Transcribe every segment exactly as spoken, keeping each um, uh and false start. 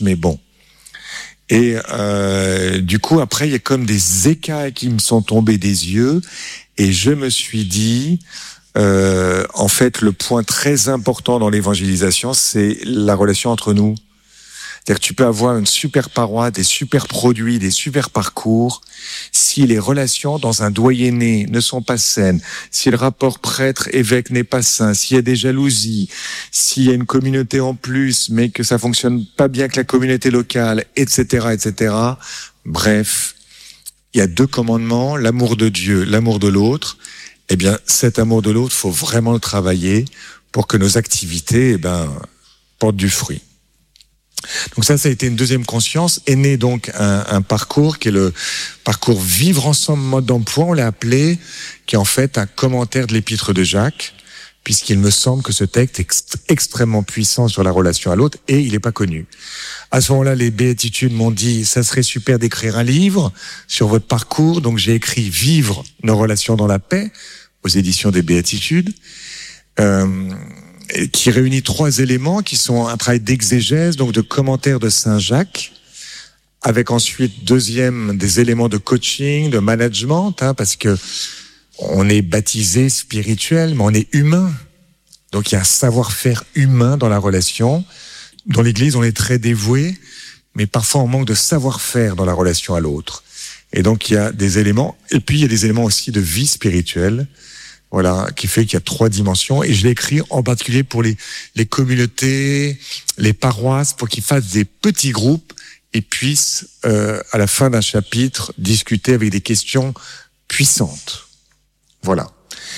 mais bon. Et euh, du coup, après, il y a comme des écailles qui me sont tombés des yeux, et je me suis dit, euh, en fait, le point très important dans l'évangélisation, c'est la relation entre nous. C'est-à-dire que tu peux avoir une super paroi, des super produits, des super parcours. Si les relations dans un doyenné ne sont pas saines, si le rapport prêtre-évêque n'est pas sain, s'il y a des jalousies, s'il y a une communauté en plus, mais que ça fonctionne pas bien que la communauté locale, et cetera, et cetera. Bref, il y a deux commandements, l'amour de Dieu, l'amour de l'autre. Eh bien, cet amour de l'autre, faut vraiment le travailler pour que nos activités, eh ben, portent du fruit. Donc ça, ça a été une deuxième conscience. Est né donc un, un parcours qui est le parcours Vivre ensemble mode d'emploi, on l'a appelé, qui est en fait un commentaire de l'épître de Jacques, puisqu'il me semble que ce texte est ext- extrêmement puissant sur la relation à l'autre et il n'est pas connu. À ce moment-là, les béatitudes m'ont dit, ça serait super d'écrire un livre sur votre parcours. Donc j'ai écrit Vivre nos relations dans la paix aux éditions des béatitudes. Euh, qui réunit trois éléments qui sont un travail d'exégèse, donc de commentaire de Saint Jacques, avec ensuite, deuxième, des éléments de coaching, de management, hein, parce que on est baptisé spirituel, mais on est humain. Donc il y a un savoir-faire humain dans la relation. Dans l'Église, on est très dévoué, mais parfois on manque de savoir-faire dans la relation à l'autre. Et donc il y a des éléments, et puis il y a des éléments aussi de vie spirituelle, voilà, qui fait qu'il y a trois dimensions. Et je l'ai écrit en particulier pour les, les communautés, les paroisses, pour qu'ils fassent des petits groupes et puissent, euh, à la fin d'un chapitre, discuter avec des questions puissantes. Voilà.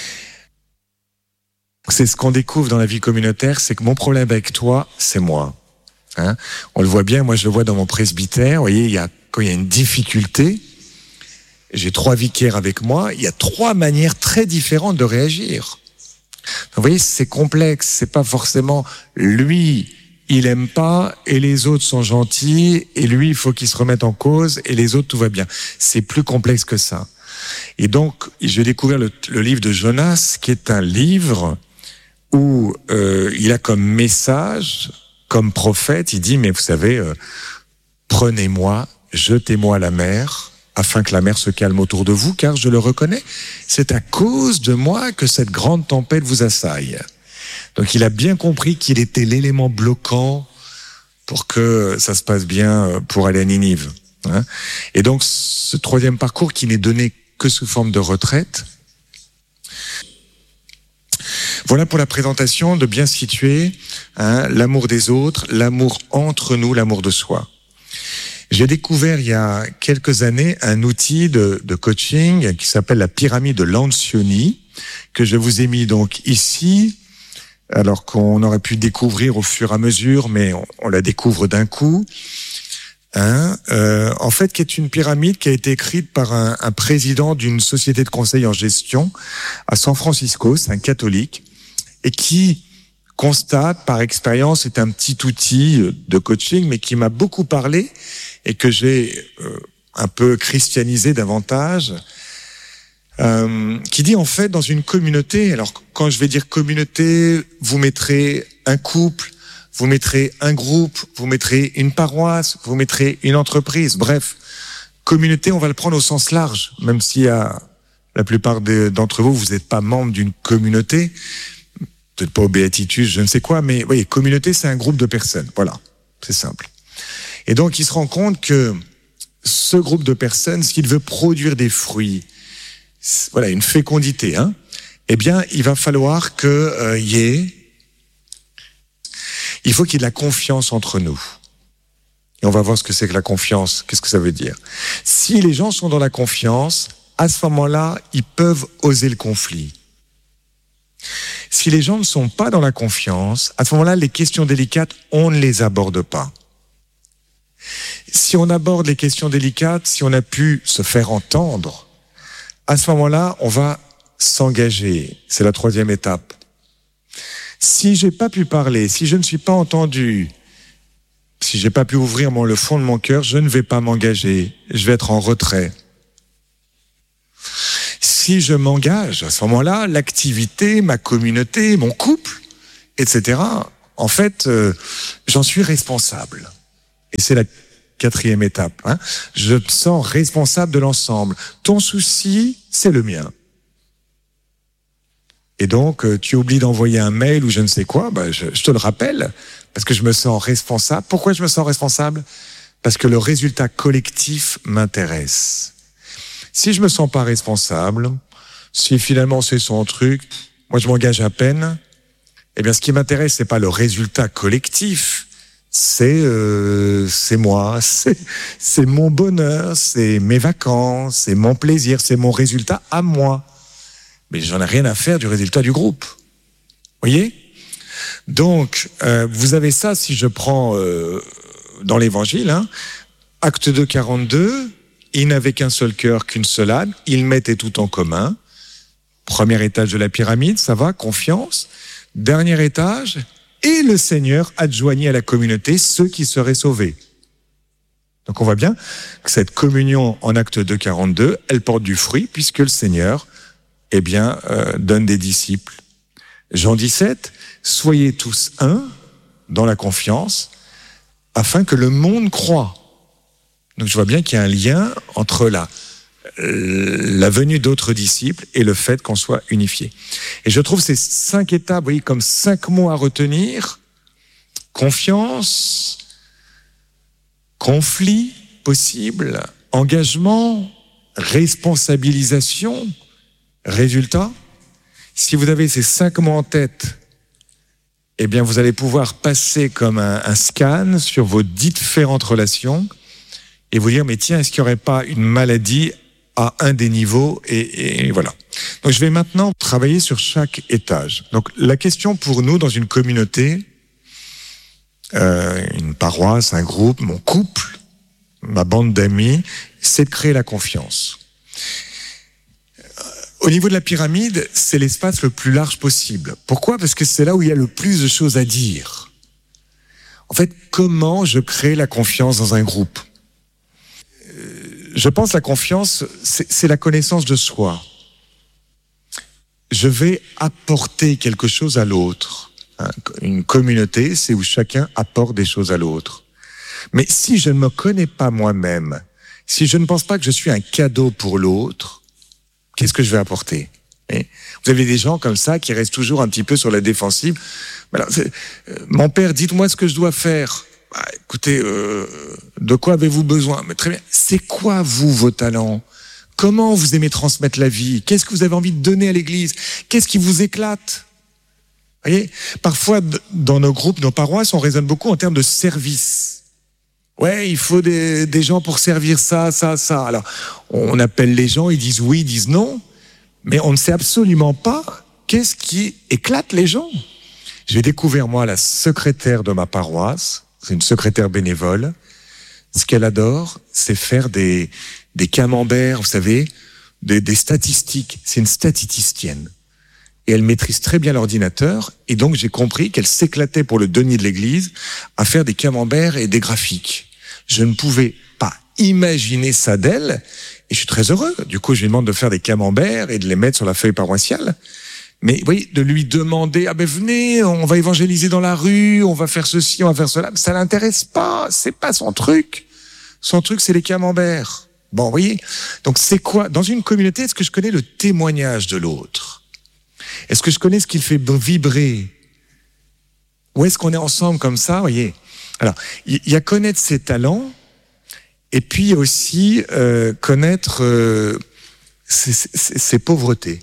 C'est ce qu'on découvre dans la vie communautaire, c'est que mon problème avec toi, c'est moi. Hein, on le voit bien, moi je le vois dans mon presbytère. Vous voyez, il y a, quand il y a une difficulté, j'ai trois vicaires avec moi, il y a trois manières très différentes de réagir. Donc, vous voyez, c'est complexe, c'est pas forcément lui, il aime pas et les autres sont gentils et lui, il faut qu'il se remette en cause et les autres, tout va bien. C'est plus complexe que ça. Et donc, j'ai découvert le, le livre de Jonas, qui est un livre où euh, il a comme message, comme prophète, il dit, mais vous savez, euh, prenez-moi, jetez-moi à la mer, afin que la mer se calme autour de vous, car je le reconnais, c'est à cause de moi que cette grande tempête vous assaille. Donc il a bien compris qu'il était l'élément bloquant pour que ça se passe bien pour aller à Ninive. Hein. Et donc ce troisième parcours qui n'est donné que sous forme de retraite. Voilà pour la présentation, de bien situer hein, l'amour des autres, l'amour entre nous, l'amour de soi. J'ai découvert il y a quelques années un outil de, de coaching qui s'appelle la pyramide de Lencioni, que je vous ai mis donc ici, alors qu'on aurait pu découvrir au fur et à mesure, mais on, on la découvre d'un coup. Hein, euh, en fait, qui est une pyramide qui a été écrite par un, un président d'une société de conseil en gestion à San Francisco, c'est un catholique, et qui constate par expérience, c'est un petit outil de coaching, mais qui m'a beaucoup parlé et que j'ai euh, un peu christianisé davantage, euh, qui dit en fait dans une communauté, alors quand je vais dire communauté, vous mettrez un couple, vous mettrez un groupe, vous mettrez une paroisse, vous mettrez une entreprise, bref, communauté, on va le prendre au sens large, même si à la plupart de, d'entre vous, vous n'êtes pas membre d'une communauté, peut-être pas aux béatitudes, je ne sais quoi, mais voyez, communauté, c'est un groupe de personnes, voilà, c'est simple. Et donc, il se rend compte que ce groupe de personnes, s'il veut produire des fruits, voilà, une fécondité, hein, eh bien, il va falloir que euh, y ait, il faut qu'il y ait de la confiance entre nous. Et on va voir ce que c'est que la confiance, qu'est-ce que ça veut dire. Si les gens sont dans la confiance, à ce moment-là, ils peuvent oser le conflit. Si les gens ne sont pas dans la confiance, à ce moment-là, les questions délicates, on ne les aborde pas. Si on aborde les questions délicates, si on a pu se faire entendre, à ce moment-là, on va s'engager. C'est la troisième étape. Si j'ai pas pu parler, si je ne suis pas entendu, si j'ai pas pu ouvrir mon, le fond de mon cœur, je ne vais pas m'engager. Je vais être en retrait. Si je m'engage, à ce moment-là, l'activité, ma communauté, mon couple, et cetera, en fait, euh, j'en suis responsable. Et c'est la quatrième étape. Hein. Je me sens responsable de l'ensemble. Ton souci, c'est le mien. Et donc, tu oublies d'envoyer un mail ou je ne sais quoi, bah, je, je te le rappelle, parce que je me sens responsable. Pourquoi je me sens responsable ? Parce que le résultat collectif m'intéresse. Si je me sens pas responsable, si finalement c'est son truc, moi je m'engage à peine, eh bien ce qui m'intéresse, c'est pas le résultat collectif, c'est euh, c'est moi, c'est c'est mon bonheur, c'est mes vacances, c'est mon plaisir, c'est mon résultat à moi. Mais j'en ai rien à faire du résultat du groupe. Voyez ? Donc, euh, vous avez ça, si je prends euh, dans l'Évangile, hein, Acte deux, quarante-deux, ils n'avaient qu'un seul cœur, qu'une seule âme, ils mettaient tout en commun. Premier étage de la pyramide, ça va, confiance. Dernier étage, et le Seigneur adjoignit à la communauté ceux qui seraient sauvés. Donc on voit bien que cette communion en Acte deux, quarante-deux, elle porte du fruit, puisque le Seigneur eh bien, euh, donne des disciples. Jean dix-sept, soyez tous un dans la confiance, afin que le monde croie. Donc je vois bien qu'il y a un lien entre la, la venue d'autres disciples et le fait qu'on soit unifié. Et je trouve ces cinq étapes, vous voyez, comme cinq mots à retenir: confiance, conflit possible, engagement, responsabilisation, résultat. Si vous avez ces cinq mots en tête, eh bien vous allez pouvoir passer comme un, un scan sur vos différentes relations et vous dire, mais tiens, est-ce qu'il n'y aurait pas une maladie à un des niveaux, et, et voilà. Donc je vais maintenant travailler sur chaque étage. Donc la question pour nous dans une communauté, euh, une paroisse, un groupe, mon couple, ma bande d'amis, c'est de créer la confiance. Au niveau de la pyramide, c'est l'espace le plus large possible. Pourquoi ? Parce que c'est là où il y a le plus de choses à dire. En fait, comment je crée la confiance dans un groupe ? Je pense que la confiance, c'est, c'est la connaissance de soi. Je vais apporter quelque chose à l'autre. Une communauté, c'est où chacun apporte des choses à l'autre. Mais si je ne me connais pas moi-même, si je ne pense pas que je suis un cadeau pour l'autre, qu'est-ce que je vais apporter ? Vous avez des gens comme ça qui restent toujours un petit peu sur la défensive. Alors, c'est, euh, mon père, dites-moi ce que je dois faire. Bah, écoutez, euh, de quoi avez-vous besoin ? Mais très bien. C'est quoi, vous, vos talents ? Comment vous aimez transmettre la vie ? Qu'est-ce que vous avez envie de donner à l'Église ? Qu'est-ce qui vous éclate ? Vous voyez ? Parfois, dans nos groupes, nos paroisses, on raisonne beaucoup en termes de service. Ouais, il faut des, des gens pour servir ça, ça, ça. Alors, on appelle les gens, ils disent oui, ils disent non, mais on ne sait absolument pas qu'est-ce qui éclate les gens. J'ai découvert, moi, la secrétaire de ma paroisse, c'est une secrétaire bénévole. Ce qu'elle adore, c'est faire des, des camemberts, vous savez, des, des statistiques. C'est une statisticienne. Et elle maîtrise très bien l'ordinateur. Et donc, j'ai compris qu'elle s'éclatait pour le denier de l'église à faire des camemberts et des graphiques. Je ne pouvais pas imaginer ça d'elle. Et je suis très heureux. Du coup, je lui demande de faire des camemberts et de les mettre sur la feuille paroissiale. Mais vous voyez, de lui demander, ah ben venez, on va évangéliser dans la rue, on va faire ceci, on va faire cela, ça l'intéresse pas, c'est pas son truc. Son truc, c'est les camemberts. Bon, vous voyez, donc c'est quoi ? Dans une communauté, est-ce que je connais le témoignage de l'autre ? Est-ce que je connais ce qui le fait vibrer ? Ou est-ce qu'on est ensemble comme ça, vous voyez ? Alors, il y a connaître ses talents, et puis aussi euh, connaître euh, ses, ses, ses pauvretés.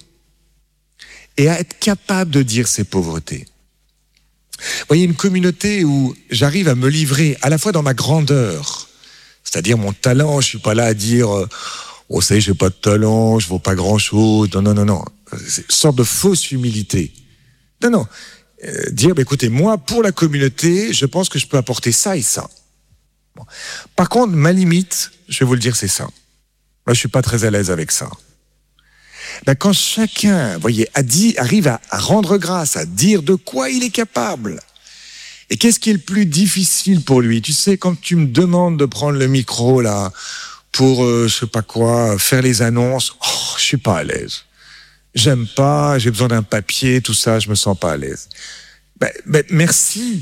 Et à être capable de dire ses pauvretés. Vous voyez, une communauté où j'arrive à me livrer à la fois dans ma grandeur, c'est-à-dire mon talent, je suis pas là à dire « Oh, ça y est, j'ai pas de talent, je vaux pas grand-chose ». Non, non, non, non. C'est une sorte de fausse humilité. Non, non. Euh, dire bah, « Écoutez, moi, pour la communauté, je pense que je peux apporter ça et ça. Bon. » Par contre, ma limite, je vais vous le dire, c'est ça. Moi, je suis pas très à l'aise avec ça. Ben, quand chacun, vous voyez, a dit, arrive à, à rendre grâce, à dire de quoi il est capable. Et qu'est-ce qui est le plus difficile pour lui ? Tu sais, quand tu me demandes de prendre le micro, là, pour, euh, je sais pas quoi, faire les annonces, oh, je suis pas à l'aise. J'aime pas, j'ai besoin d'un papier, tout ça, je me sens pas à l'aise. Ben, ben, merci.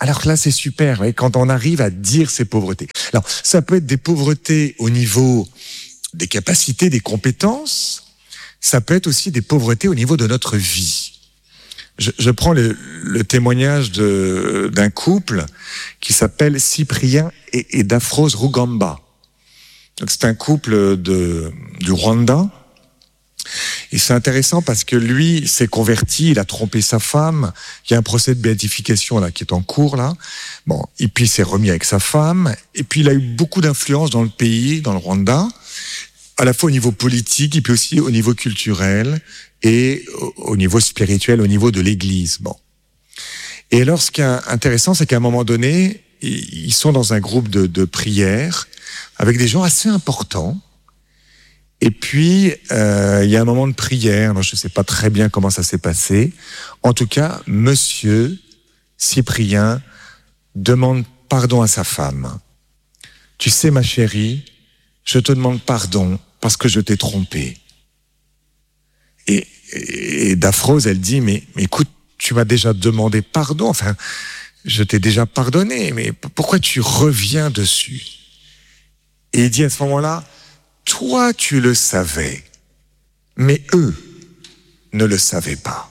Alors là, c'est super, ouais, quand on arrive à dire ces pauvretés. Alors, ça peut être des pauvretés au niveau des capacités, des compétences. Ça peut être aussi des pauvretés au niveau de notre vie. Je, je prends le, le témoignage de, d'un couple qui s'appelle Cyprien et, et Daphrose Rugamba. Donc, c'est un couple de, du Rwanda. Et c'est intéressant parce que lui s'est converti, il a trompé sa femme. Il y a un procès de béatification là qui est en cours là. Bon, et puis il s'est remis avec sa femme. Et puis il a eu beaucoup d'influence dans le pays, dans le Rwanda, à la fois au niveau politique et puis aussi au niveau culturel et au niveau spirituel, au niveau de l'Église. Bon. Et alors, ce qui est intéressant, c'est qu'à un moment donné, ils sont dans un groupe de, de prière avec des gens assez importants. Et puis, euh, il y a un moment de prière. Je ne sais pas très bien comment ça s'est passé. En tout cas, Monsieur Cyprien demande pardon à sa femme. « Tu sais, ma chérie, je te demande pardon parce que je t'ai trompé. » Et, et Daphrose, elle dit, mais, mais écoute, tu m'as déjà demandé pardon. Enfin, je t'ai déjà pardonné, mais pourquoi tu reviens dessus? Et il dit à ce moment-là, toi, tu le savais, mais eux ne le savaient pas.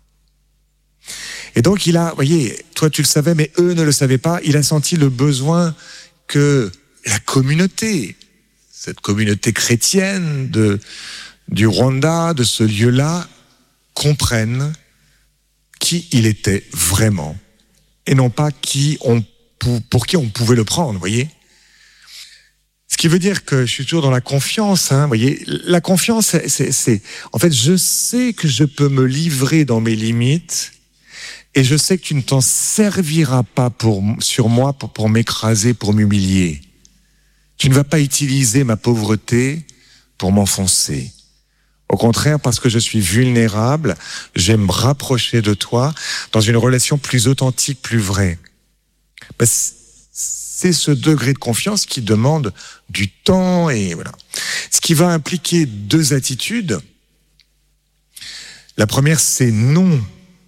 Et donc, il a, vous voyez, toi, tu le savais, mais eux ne le savaient pas. Il a senti le besoin que la communauté, cette communauté chrétienne de, du Rwanda, de ce lieu-là, comprenne qui il était vraiment et non pas qui on, pour, pour qui on pouvait le prendre, vous voyez. Ce qui veut dire que je suis toujours dans la confiance, hein, vous voyez. La confiance, c'est, c'est, c'est, en fait, je sais que je peux me livrer dans mes limites et je sais que tu ne t'en serviras pas pour, sur moi pour, pour m'écraser, pour m'humilier. Tu ne vas pas utiliser ma pauvreté pour m'enfoncer. Au contraire, parce que je suis vulnérable, j'aime me rapprocher de toi dans une relation plus authentique, plus vraie. Ben, c'est ce degré de confiance qui demande du temps et voilà. Ce qui va impliquer deux attitudes. La première, c'est non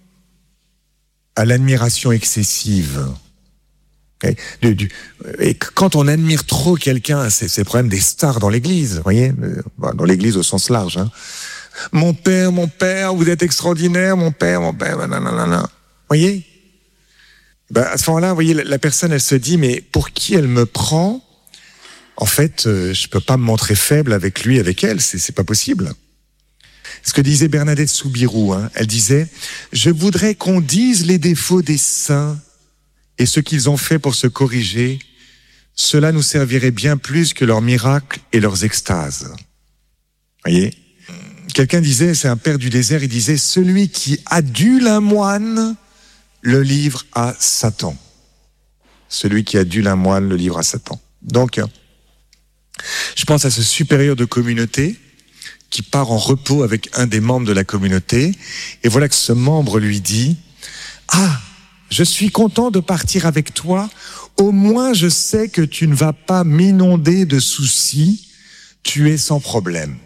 à l'admiration excessive. Et, du, du, et quand on admire trop quelqu'un, c'est, c'est le problème des stars dans l'église, vous voyez, dans l'église au sens large. Hein. Mon père, mon père, vous êtes extraordinaire, mon père, mon père, nanana. Vous voyez? Ben, à ce moment-là, vous voyez, la personne, elle se dit, mais pour qui elle me prend? En fait, euh, je peux pas me montrer faible avec lui, avec elle, c'est, c'est pas possible. Ce que disait Bernadette Soubirous, hein, elle disait, je voudrais qu'on dise les défauts des saints et ce qu'ils ont fait pour se corriger, cela nous servirait bien plus que leurs miracles et leurs extases. Voyez? Quelqu'un disait, c'est un père du désert, il disait, celui qui adule un moine le livre à Satan. Celui qui adule un moine le livre à Satan. Donc, je pense à ce supérieur de communauté qui part en repos avec un des membres de la communauté, et voilà que ce membre lui dit, ah, je suis content de partir avec toi, au moins je sais que tu ne vas pas m'inonder de soucis, tu es sans problème.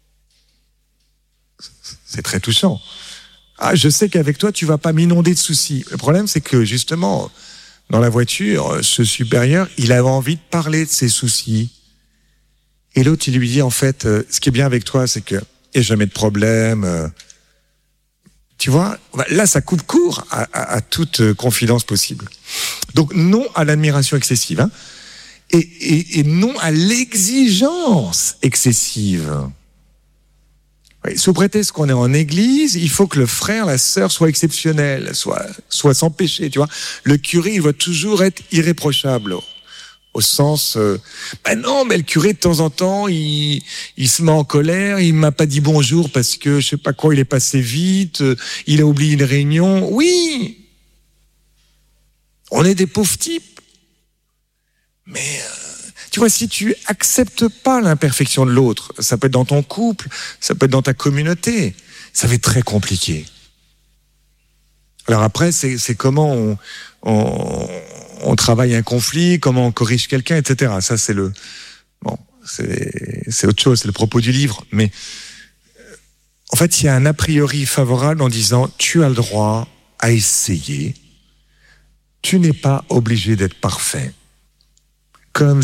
C'est très touchant. Ah, je sais qu'avec toi, tu vas pas m'inonder de soucis. Le problème, c'est que justement, dans la voiture, ce supérieur, il avait envie de parler de ses soucis. Et l'autre, il lui dit, en fait, euh, ce qui est bien avec toi, c'est que il n'y a jamais de problème. Euh, tu vois, là, ça coupe court à, à, à toute confidence possible. Donc, non à l'admiration excessive, hein, et, et, et non à l'exigence excessive. Oui, sous prétexte qu'on est en église, il faut que le frère, la sœur soit exceptionnel, soit, soit sans péché, tu vois. Le curé, il doit toujours être irréprochable. Au sens, euh, ben non, mais le curé, de temps en temps, il, il se met en colère, il m'a pas dit bonjour parce que je sais pas quoi, il est passé vite, euh, il a oublié une réunion. Oui! On est des pauvres types. Mais, euh, tu vois, si tu acceptes pas l'imperfection de l'autre, ça peut être dans ton couple, ça peut être dans ta communauté, ça va être très compliqué. Alors après, c'est, c'est comment on, on, on travaille un conflit, comment on corrige quelqu'un, et cetera. Ça, c'est le, bon, c'est, c'est autre chose, c'est le propos du livre. Mais en fait, il y a un a priori favorable en disant, tu as le droit à essayer, tu n'es pas obligé d'être parfait. Comme